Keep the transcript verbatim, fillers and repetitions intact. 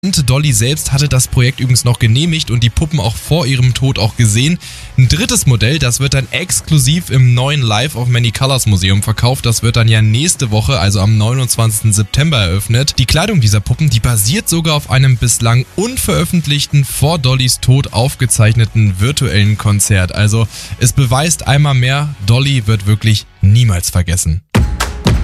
Und Dolly selbst hatte das Projekt übrigens noch genehmigt und die Puppen auch vor ihrem Tod auch gesehen. Ein drittes Modell, das wird dann exklusiv im neuen Life of Many Colors Museum verkauft. Das wird dann ja nächste Woche, also am neunundzwanzigsten September eröffnet. Die Kleidung dieser Puppen, die basiert sogar auf einem bislang unveröffentlichten, vor Dollys Tod aufgezeichneten virtuellen Konzert. Also es beweist einmal mehr, Dolly wird wirklich niemals vergessen.